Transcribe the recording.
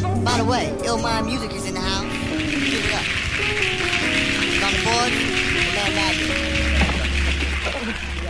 By the way, Ill Mind Music is in the house. Give it up. On the board, the man Magic.